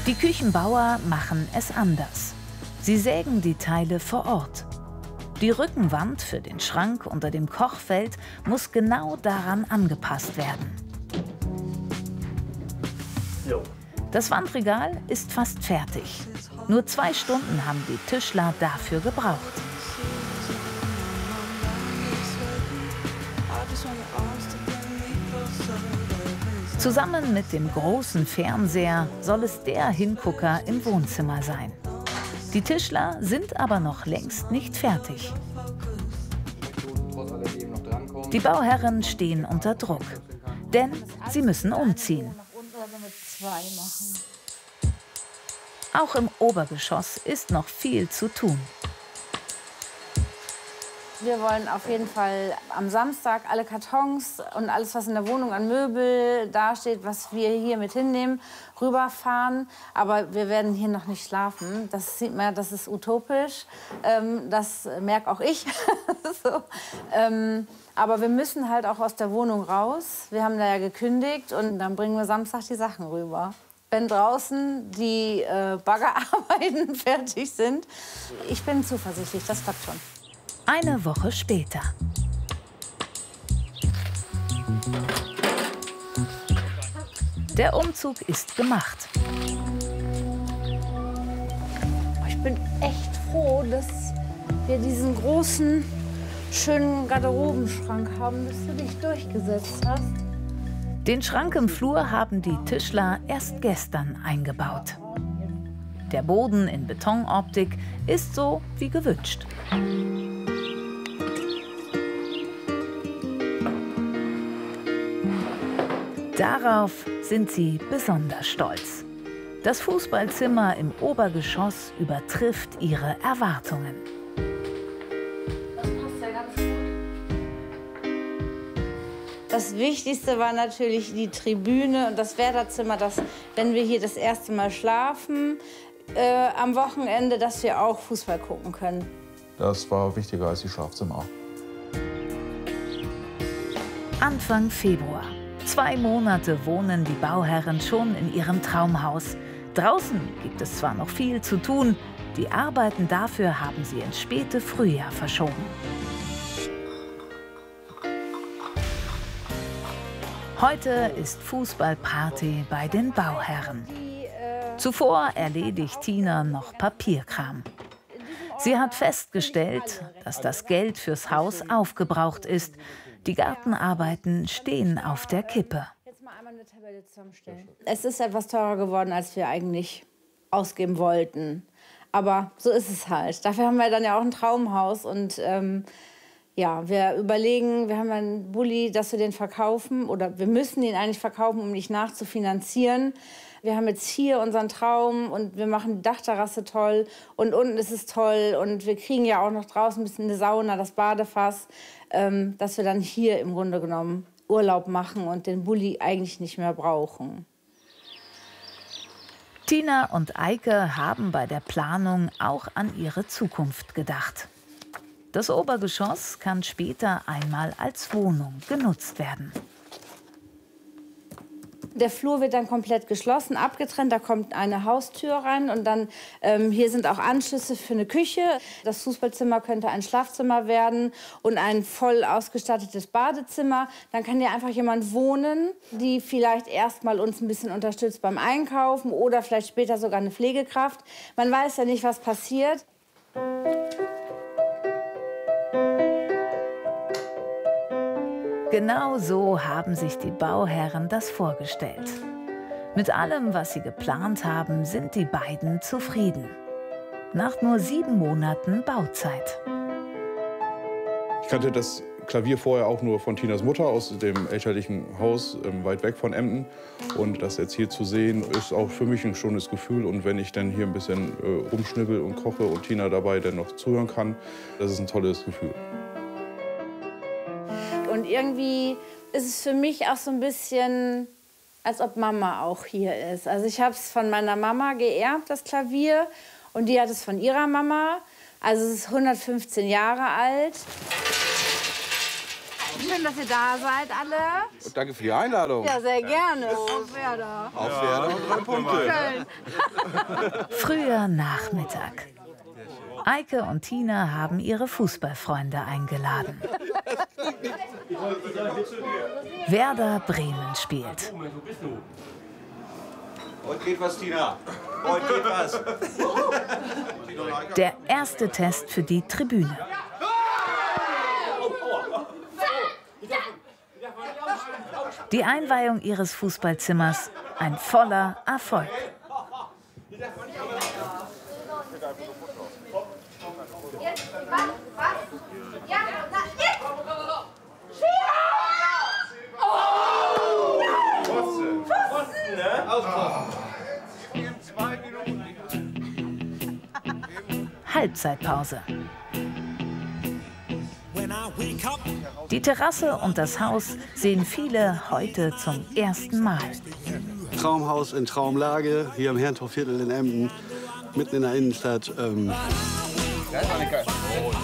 Die Küchenbauer machen es anders. Sie sägen die Teile vor Ort. Die Rückenwand für den Schrank unter dem Kochfeld muss genau daran angepasst werden. Das Wandregal ist fast fertig. Nur 2 Stunden haben die Tischler dafür gebraucht. Zusammen mit dem großen Fernseher soll es der Hingucker im Wohnzimmer sein. Die Tischler sind aber noch längst nicht fertig. Die Bauherren stehen unter Druck, denn sie müssen umziehen. Auch im Obergeschoss ist noch viel zu tun. Wir wollen auf jeden Fall am Samstag alle Kartons und alles, was in der Wohnung an Möbel dasteht, was wir hier mit hinnehmen, rüberfahren. Aber wir werden hier noch nicht schlafen. Das sieht man, das ist utopisch. Das merke auch ich. So. Aber wir müssen halt auch aus der Wohnung raus. Wir haben da ja gekündigt und dann bringen wir Samstag die Sachen rüber. Wenn draußen die Baggerarbeiten fertig sind, ich bin zuversichtlich, das klappt schon. Eine Woche später. Der Umzug ist gemacht. Ich bin echt froh, dass wir diesen großen, schönen Garderobenschrank haben, dass du dich durchgesetzt hast. Den Schrank im Flur haben die Tischler erst gestern eingebaut. Der Boden in Betonoptik ist so wie gewünscht. Darauf sind sie besonders stolz. Das Fußballzimmer im Obergeschoss übertrifft ihre Erwartungen. Das passt ja ganz gut. Das Wichtigste war natürlich die Tribüne und das Wärterzimmer, dass, wenn wir hier das erste Mal schlafen, am Wochenende, dass wir auch Fußball gucken können. Das war wichtiger als die Schlafzimmer. Anfang Februar. 2 Monate wohnen die Bauherren schon in ihrem Traumhaus. Draußen gibt es zwar noch viel zu tun, die Arbeiten dafür haben sie ins späte Frühjahr verschoben. Heute ist Fußballparty bei den Bauherren. Zuvor erledigt Tina noch Papierkram. Sie hat festgestellt, dass das Geld fürs Haus aufgebraucht ist. Die Gartenarbeiten stehen auf der Kippe. Es ist etwas teurer geworden, als wir eigentlich ausgeben wollten. Aber so ist es halt. Dafür haben wir dann ja auch ein Traumhaus. Und ja, wir überlegen, wir haben einen Bulli, dass wir den verkaufen. Oder wir müssen ihn eigentlich verkaufen, um nicht nachzufinanzieren. Wir haben jetzt hier unseren Traum und wir machen die Dachterrasse toll. Und unten ist es toll. Und wir kriegen ja auch noch draußen ein bisschen eine Sauna, das Badefass. Dass wir dann hier im Grunde genommen Urlaub machen und den Bulli eigentlich nicht mehr brauchen. Tina und Eike haben bei der Planung auch an ihre Zukunft gedacht. Das Obergeschoss kann später einmal als Wohnung genutzt werden. Der Flur wird dann komplett geschlossen, abgetrennt. Da kommt eine Haustür rein und dann hier sind auch Anschlüsse für eine Küche. Das Fußballzimmer könnte ein Schlafzimmer werden und ein voll ausgestattetes Badezimmer. Dann kann hier einfach jemand wohnen, die vielleicht erstmal uns ein bisschen unterstützt beim Einkaufen oder vielleicht später sogar eine Pflegekraft. Man weiß ja nicht, was passiert. Genau so haben sich die Bauherren das vorgestellt. Mit allem, was sie geplant haben, sind die beiden zufrieden. Nach nur 7 Monaten Bauzeit. Ich kannte das Klavier vorher auch nur von Tinas Mutter aus dem elterlichen Haus weit weg von Emden. Und das jetzt hier zu sehen, ist auch für mich ein schönes Gefühl. Und wenn ich dann hier ein bisschen rumschnibbel und koche und Tina dabei dann noch zuhören kann, das ist ein tolles Gefühl. Und irgendwie ist es für mich auch so ein bisschen, als ob Mama auch hier ist. Also ich habe es von meiner Mama geerbt, das Klavier, und die hat es von ihrer Mama. Also es ist 115 Jahre alt. Schön, dass ihr da seid, alle. Und danke für die Einladung. Ja, sehr gerne. Auf Werder. Auf Werder und 3 Punkte. Köln. Früher Nachmittag. Eike und Tina haben ihre Fußballfreunde eingeladen. Werder Bremen spielt. Heute geht was, Tina. Heute geht was. Der erste Test für die Tribüne. Die Einweihung ihres Fußballzimmers ein voller Erfolg. Halbzeitpause. Die Terrasse und das Haus sehen viele heute zum ersten Mal. Traumhaus in Traumlage, hier im Herrentorviertel in Emden, mitten in der Innenstadt.